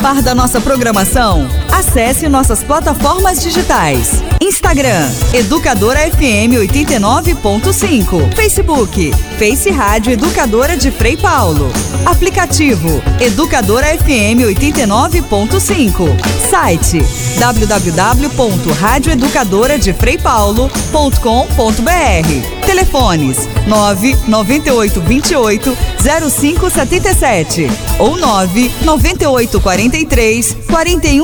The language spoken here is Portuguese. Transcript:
participar da nossa programação? Acesse nossas plataformas digitais. Instagram, Educadora FM 89.5. Facebook, Face Rádio Educadora de Frei Paulo. Aplicativo, Educadora FM 89.5. Site, www.radioeducadoradefreipaulo.com.br. Telefones, 99828 0577 ou 99843 41